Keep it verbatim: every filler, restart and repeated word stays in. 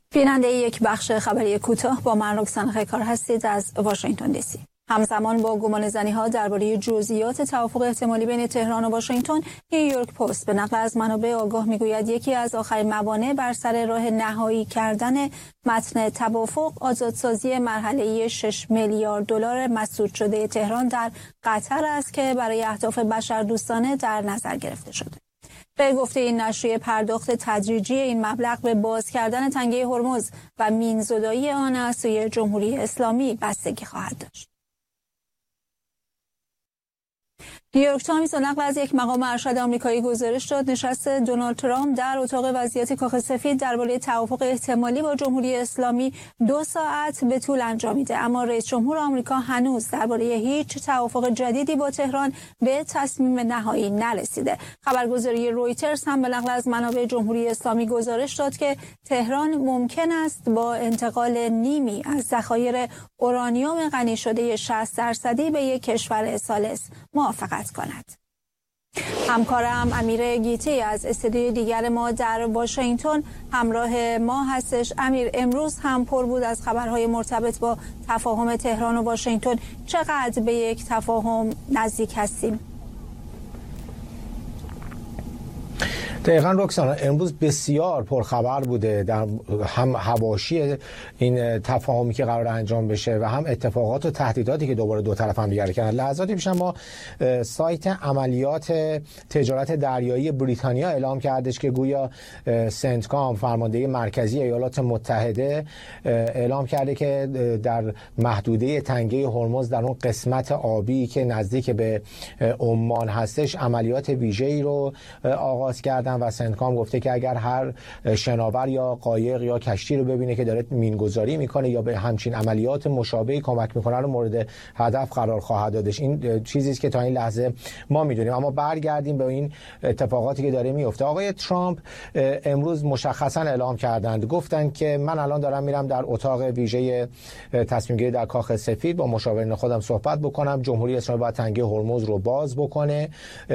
بیننده یک بخش خبری کوتاه با من رکسان خیکار هستید از واشنگتن دی سی. همزمان با گمانه‌زنی‌ها درباره جزئیات توافق احتمالی بین تهران و واشنگتن، نیویورک پست به نقل از منابع آگاه میگوید یکی از آخرین موانع بر سر راه نهایی کردن متن توافق آزادسازی مرحله‌ای شش میلیارد دلار مسدود شده تهران در قطر است که برای اهداف بشردوستانه در نظر گرفته شده. به گفته این نشریه، پرداخت تدریجی این مبلغ به باز کردن تنگه هرمز و مینزدایی آن از سوی جمهوری اسلامی بستگی خواهد داشت. نیویورک تایمز نقل از یک مقام ارشد آمریکایی گزارش داد نشست دونالد ترامپ در اتاق وضعیت کاخ سفید درباره توافق احتمالی با جمهوری اسلامی دو ساعت به طول انجامیده، اما رئیس جمهور آمریکا هنوز درباره هیچ توافق جدیدی با تهران به تصمیم نهایی نرسیده. خبرگزاری رویترز هم به نقل از منابع جمهوری اسلامی گزارش داد که تهران ممکن است با انتقال نیمی از ذخایر اورانیوم غنی شده شصت درصدی به یک کشور ثالث موافقت کند. همکارم امیر گیتی از استودیوی دیگر ما در واشنگتن همراه ما هستش. امیر، امروز هم پر بود از خبرهای مرتبط با تفاهم تهران و واشنگتن. چقدر به یک تفاهم نزدیک هستیم؟ دقیقاً رکسانا، امروز بسیار پرخبر بوده، در هم حواشی این تفاهمی که قرار انجام بشه و هم اتفاقات و تهدیداتی که دوباره دو طرف هم دیگر کردن. لحظاتی پیش ما سایت عملیات تجارت دریایی بریتانیا اعلام کردش که گویا سنتکام، فرمانده مرکزی ایالات متحده، اعلام کرده که در محدوده تنگه هرمز در اون قسمت آبی که نزدیک به عمان هستش عملیات ویژه‌ای رو آغاز کردن و سنتکام گفته که اگر هر شناور یا قایق یا کشتی رو ببینه که داره مینگذاری میکنه یا به همچین عملیات مشابهی کمک میکنه رو مورد هدف قرار خواهد دادش. این چیزی است که تا این لحظه ما میدونیم. اما برگردیم به این اتفاقاتی که داره میفته. آقای ترامپ امروز مشخصا اعلام کردند، گفتند که من الان دارم میرم در اتاق ویژه تصمیم گیری در کاخ سفید با مشاورین خودم صحبت بکنم. جمهوری اسلامی باید تنگه هرمز رو باز بکنه.